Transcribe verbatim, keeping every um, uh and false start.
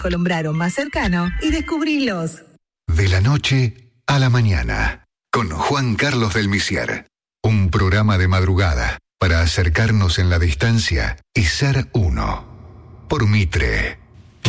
Colombrano más cercano y descubrilos. De la noche a la mañana, con Juan Carlos del Misier. Un programa de madrugada para acercarnos en la distancia y ser uno. Por Mitre.